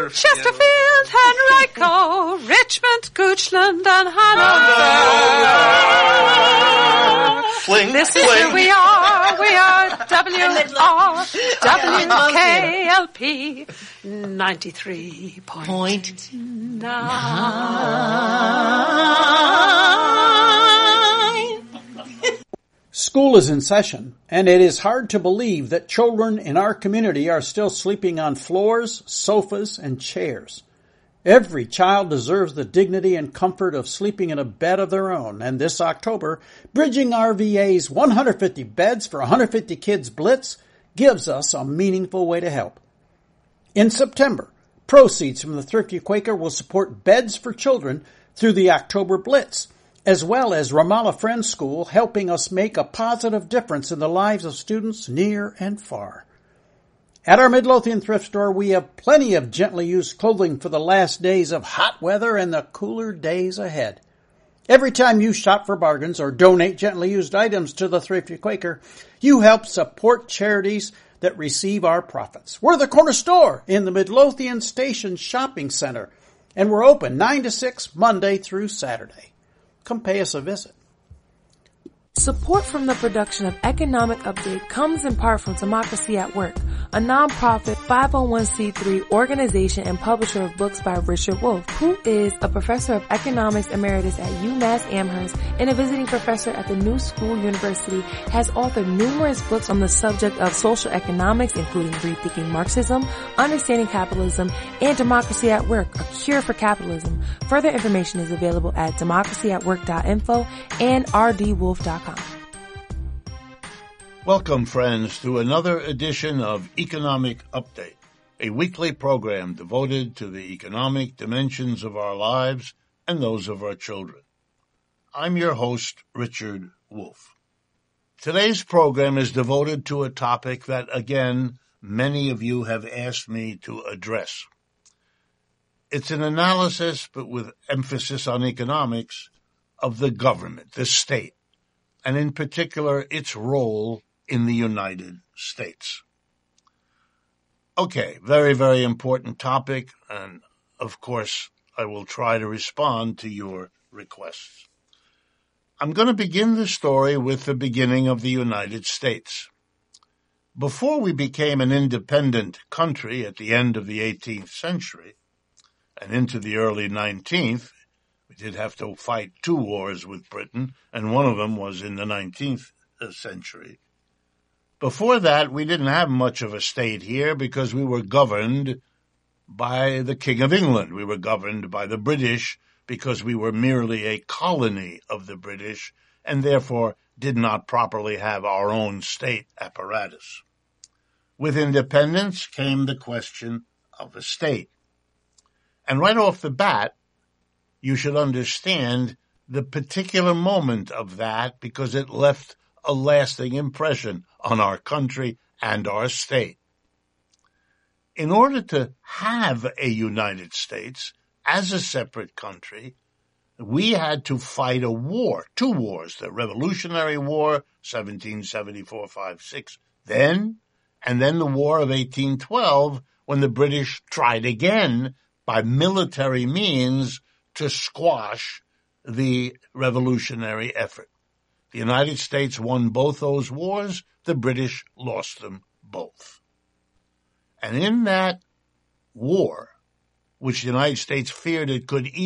Chesterfield. Chesterfield, Henrico, Richmond, Goochland, and Hanover. Fling, This is who we are. We are WRWKLP 93.9. School is in session, and it is hard to believe that children in our community are still sleeping on floors, sofas, and chairs. Every child deserves the dignity and comfort of sleeping in a bed of their own, and this October, Bridging RVA's 150 Beds for 150 Kids Blitz gives us a meaningful way to help. In September, proceeds from the Thrifty Quaker will support beds for children through the October Blitz, as well as Ramallah Friends School, helping us make a positive difference in the lives of students near and far. At our Midlothian thrift store, we have plenty of gently used clothing for the last days of hot weather and the cooler days ahead. Every time you shop for bargains or donate gently used items to the Thrifty Quaker, you help support charities that receive our profits. We're the corner store in the Midlothian Station Shopping Center, and we're open 9 to 6 Monday through Saturday. Come pay us a visit. Support from the production of Economic Update comes in part from Democracy at Work, a nonprofit 501c3 organization and publisher of books by Richard Wolff, who is a professor of economics emeritus at UMass Amherst and a visiting professor at the New School University, has authored numerous books on the subject of social economics, including Rethinking Marxism, Understanding Capitalism, and Democracy at Work, A Cure for Capitalism. Further information is available at democracyatwork.info and rdwolf.com. Welcome, friends, to another edition of Economic Update, a weekly program devoted to the economic dimensions of our lives and those of our children. I'm your host, Richard Wolff. Today's program is devoted to a topic that, again, many of you have asked me to address. It's an analysis, but with emphasis on economics, of the government, the state, and in particular its role in the United States. Okay, very, very important topic, and of course I will try to respond to your requests. I'm going to begin the story with the beginning of the United States. Before we became an independent country at the end of the 18th century and into the early 19th, we did have to fight 2 wars with Britain, and one of them was in the 19th century. Before that, we didn't have much of a state here because we were governed by the King of England. We were governed by the British because we were merely a colony of the British and therefore did not properly have our own state apparatus. With independence came the question of a state. And right off the bat, you should understand the particular moment of that because it left a lasting impression on our country and our state. In order to have a United States as a separate country, we had to fight a war, 2 wars, the Revolutionary War, 1774-5-6, and then the War of 1812, when the British tried again by military means to squash the revolutionary effort. The United States won both those wars. The British lost them both. And in that war, which the United States feared it could